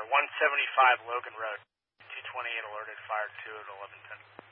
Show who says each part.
Speaker 1: 175 Logan Road. 228 alerted, fire 2 at 1110.